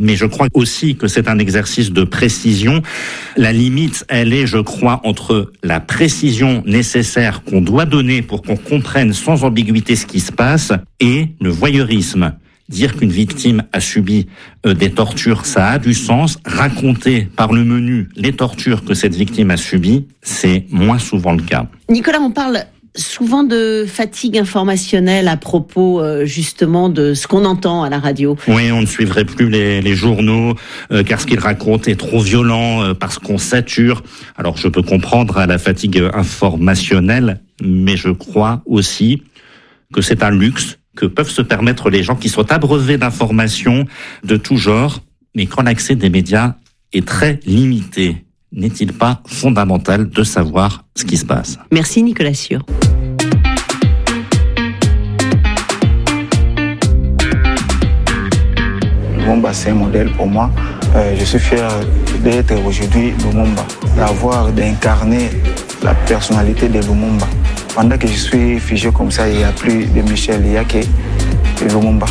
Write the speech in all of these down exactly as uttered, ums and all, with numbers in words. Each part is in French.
mais je crois aussi que c'est un exercice de précision. La limite, elle est, je crois, entre la précision nécessaire qu'on doit donner pour qu'on comprenne sans ambiguïté ce qui se passe et le voyeurisme. Dire qu'une victime a subi euh, des tortures, ça a du sens. Raconter par le menu les tortures que cette victime a subies, c'est moins souvent le cas. Nicolas, on parle souvent de fatigue informationnelle à propos euh, justement de ce qu'on entend à la radio. Oui, on ne suivrait plus les, les journaux euh, car ce qu'ils racontent est trop violent, euh, parce qu'on sature. Alors je peux comprendre à la fatigue informationnelle, mais je crois aussi que c'est un luxe que peuvent se permettre les gens qui sont abreuvés d'informations de tout genre, mais quand l'accès des médias est très limité, n'est-il pas fondamental de savoir ce qui se passe ? Merci Nicolas Sûr. Lumumba, c'est un modèle pour moi. Euh, je suis fier d'être aujourd'hui Lumumba, d'avoir, d'incarner la personnalité de Lumumba. Pendant que je suis figé comme ça, il n'y a plus de Michel, il n'y a que Lumumba.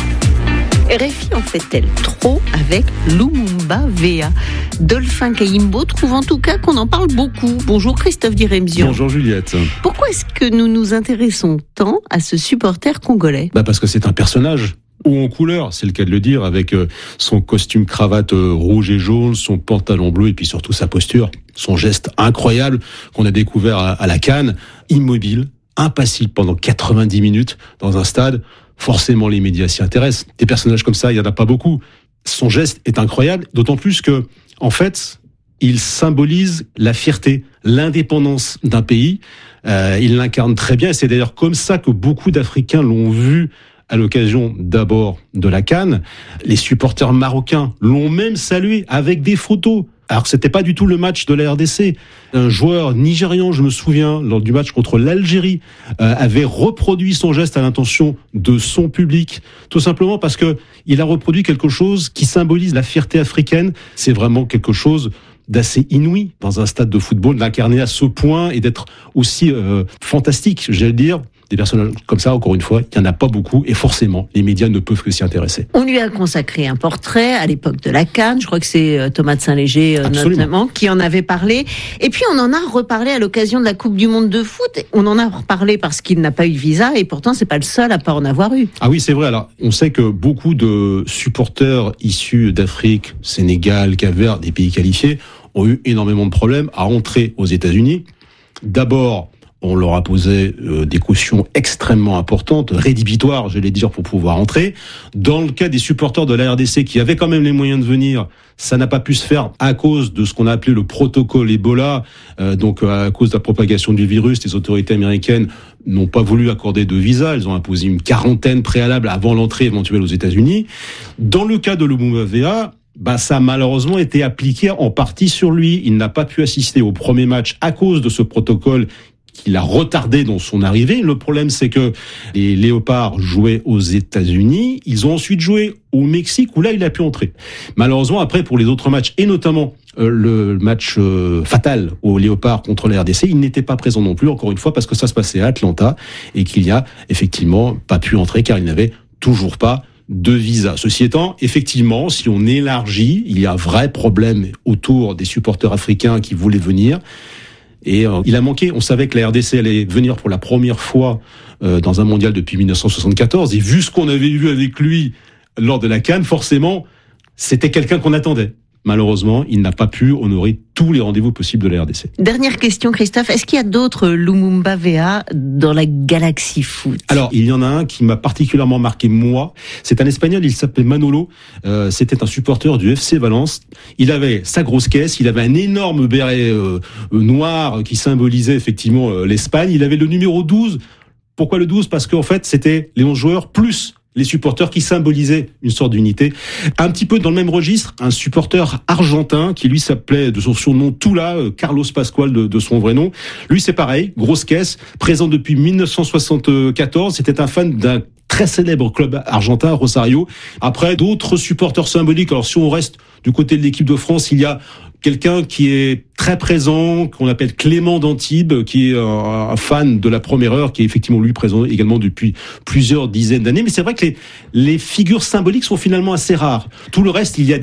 R F I en fait-elle trop avec Lumumba V A ? Dolphin Kayimbo trouve en tout cas qu'on en parle beaucoup. Bonjour Christophe Diremzian. Bonjour Juliette. Pourquoi est-ce que nous nous intéressons tant à ce supporter congolais ? Bah parce que c'est un personnage. Haut en couleur, c'est le cas de le dire, avec son costume cravate rouge et jaune, son pantalon bleu et puis surtout sa posture, son geste incroyable qu'on a découvert à la CAN, immobile, impassible pendant quatre-vingt-dix minutes dans un stade. Forcément, les médias s'y intéressent. Des personnages comme ça, il y en a pas beaucoup. Son geste est incroyable, d'autant plus que, en fait, il symbolise la fierté, l'indépendance d'un pays. Euh, il l'incarne très bien et c'est d'ailleurs comme ça que beaucoup d'Africains l'ont vu à l'occasion d'abord de la CAN. Les supporters marocains l'ont même salué avec des photos. Alors que c'était pas du tout le match de la R D C. Un joueur nigérian, je me souviens, lors du match contre l'Algérie, euh, avait reproduit son geste à l'intention de son public, tout simplement parce que il a reproduit quelque chose qui symbolise la fierté africaine. C'est vraiment quelque chose d'assez inouï dans un stade de football, d'incarner à ce point et d'être aussi euh, fantastique, j'allais dire. Des personnages comme ça, encore une fois, il n'y en a pas beaucoup et forcément, les médias ne peuvent que s'y intéresser. On lui a consacré un portrait à l'époque de la CAN, je crois que c'est Thomas de Saint-Léger euh, notamment qui en avait parlé. Et puis on en a reparlé à l'occasion de la Coupe du Monde de foot. On en a reparlé parce qu'il n'a pas eu de visa et pourtant c'est pas le seul à pas en avoir eu. Ah oui, c'est vrai. Alors, on sait que beaucoup de supporters issus d'Afrique, Sénégal, Cap-Vert, des pays qualifiés, ont eu énormément de problèmes à entrer aux États-Unis. D'abord, on leur a posé euh, des cautions extrêmement importantes, rédhibitoires, je vais dire, pour pouvoir entrer. Dans le cas des supporters de la R D C qui avaient quand même les moyens de venir, ça n'a pas pu se faire à cause de ce qu'on a appelé le protocole Ebola. Euh, donc à cause de la propagation du virus, les autorités américaines n'ont pas voulu accorder de visa. Elles ont imposé une quarantaine préalable avant l'entrée éventuelle aux États-Unis. Dans le cas de Lumumba V A, bah ça a malheureusement été appliqué en partie sur lui. Il n'a pas pu assister au premier match à cause de ce protocole qu'il a retardé dans son arrivée. Le problème, c'est que les Léopards jouaient aux États-Unis. Ils ont ensuite joué au Mexique, où là, il a pu entrer. Malheureusement, après, pour les autres matchs, et notamment euh, le match euh, fatal aux Léopards contre la R D C, il n'était pas présent non plus, encore une fois, parce que ça se passait à Atlanta, et qu'il n'y a effectivement pas pu entrer, car il n'avait toujours pas de visa. Ceci étant, effectivement, si on élargit, il y a un vrai problème autour des supporters africains qui voulaient venir. Et euh, il a manqué. On savait que la R D C allait venir pour la première fois euh, dans un mondial depuis dix-neuf cent soixante-quatorze. Et vu ce qu'on avait vu avec lui lors de la CAN, forcément, c'était quelqu'un qu'on attendait. Malheureusement, il n'a pas pu honorer tous les rendez-vous possibles de la R D C. Dernière question, Christophe. Est-ce qu'il y a d'autres Lumumba V A dans la galaxie foot ? Alors, il y en a un qui m'a particulièrement marqué, moi. C'est un Espagnol, il s'appelait Manolo. Euh, c'était un supporter du F C Valence. Il avait sa grosse caisse, il avait un énorme béret euh, noir qui symbolisait effectivement euh, l'Espagne. Il avait le numéro douze. Pourquoi le douze ? Parce qu'en fait, c'était les onze joueurs plus les supporters qui symbolisaient une sorte d'unité. Un petit peu dans le même registre, un supporter argentin qui lui s'appelait de son surnom Tula, Carlos Pascual de, de son vrai nom. Lui c'est pareil, grosse caisse, présent depuis dix-neuf cent soixante-quatorze. C'était un fan d'un très célèbre club argentin, Rosario. Après, d'autres supporters symboliques. Alors si on reste du côté de l'équipe de France, il y a quelqu'un qui est très présent, qu'on appelle Clément d'Antibes, qui est un, un fan de la première heure, qui est effectivement lui présent également depuis plusieurs dizaines d'années. Mais c'est vrai que les, les figures symboliques sont finalement assez rares. Tout le reste, il y a